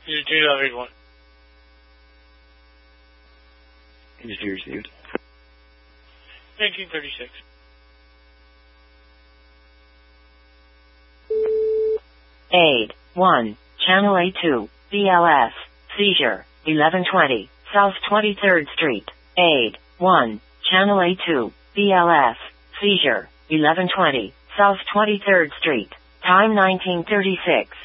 Seizure 2.81. Seizure 2 received. 1936. Aid 1, Channel A2, BLS, seizure, 1120, South 23rd Street. Aid 1, Channel A2, BLS, seizure, 1120, South 23rd Street. Time 1936.